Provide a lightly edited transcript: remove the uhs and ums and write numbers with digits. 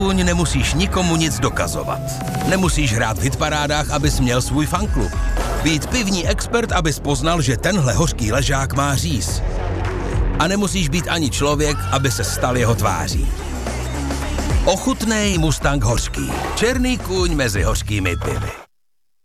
kůň nemusíš nikomu nic dokazovat. Nemusíš hrát v hitparádách, abys měl svůj fanklub. Být pivní expert, abys poznal, že tenhle hořký ležák má říz. A nemusíš být ani člověk, aby se stal jeho tváří. Ochutnej Mustang hořký. Černý kůň mezi hořkými pivy.